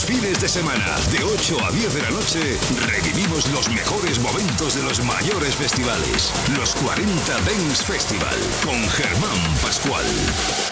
fines de semana, de 8 a 10 de la noche, revivimos los mejores momentos de los mayores festivales. Los 40 Dance Festival, con Germán Pascual.